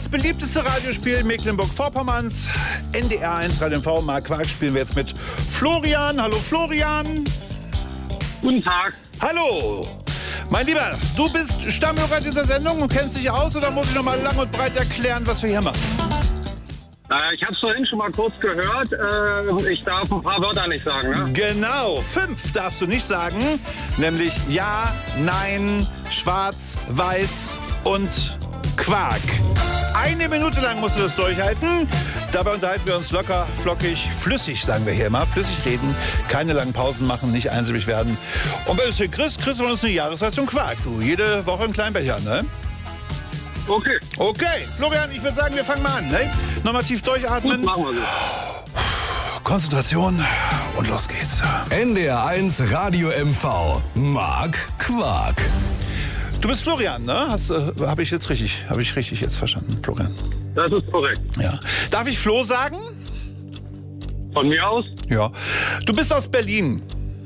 Das beliebteste Radiospiel Mecklenburg-Vorpommerns, NDR 1 Radio MV, Mark Quark, spielen wir jetzt mit Florian. Hallo Florian. Guten Tag. Hallo. Mein Lieber, du bist Stammhörer dieser Sendung und kennst dich aus, oder muss ich noch mal lang und breit erklären, was wir hier machen? Ich habe es vorhin schon mal kurz gehört. Ich darf ein paar Wörter nicht sagen, ne? Genau, 5 darfst du nicht sagen, nämlich Ja, Nein, Schwarz, Weiß und Quark. 1 Minute lang musst du das durchhalten. Dabei unterhalten wir uns locker, flockig, flüssig, sagen wir hier immer. Flüssig reden, keine langen Pausen machen, nicht einsilbig werden. Und wenn du es hier kriegst du uns eine Jahresration Quark. Du, jede Woche einen kleinen Becher, ne? Okay. Okay, Florian, ich würde sagen, wir fangen mal an, ne? Nochmal tief durchatmen. Gut, machen wir so. Konzentration und los geht's. NDR 1 Radio MV. Mark Quark. Du bist Florian, ne? Habe ich richtig jetzt verstanden, Florian? Das ist korrekt. Ja. Darf ich Flo sagen? Von mir aus? Ja. Du bist aus Berlin.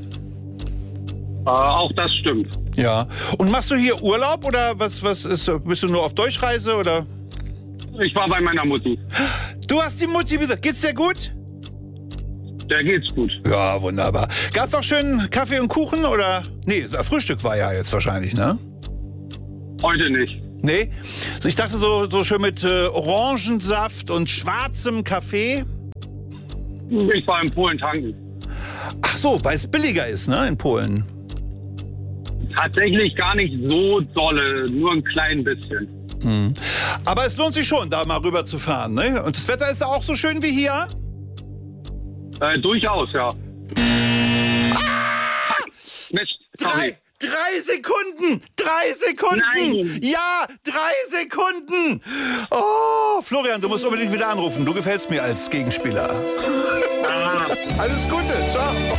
Auch das stimmt. Ja. Und machst du hier Urlaub oder was ist? Bist du nur auf Durchreise oder? Ich war bei meiner Mutti. Du hast die Mutti besucht. Geht's dir gut? Der geht's gut. Ja, wunderbar. Gab's auch schön Kaffee und Kuchen oder? Nee, Frühstück war ja jetzt wahrscheinlich, ne? Heute nicht. Nee? So, ich dachte so schön mit Orangensaft und schwarzem Kaffee. Ich war in Polen tanken. Ach so, weil es billiger ist, ne, in Polen. Tatsächlich gar nicht so dolle, nur ein klein bisschen. Aber es lohnt sich schon, da mal rüber zu fahren, ne? Und das Wetter ist da auch so schön wie hier? Durchaus, ja. Mist, sorry. 3 Sekunden! 3 Sekunden! Nein. Ja, 3 Sekunden! Oh, Florian, du musst unbedingt wieder anrufen. Du gefällst mir als Gegenspieler. Alles Gute, ciao.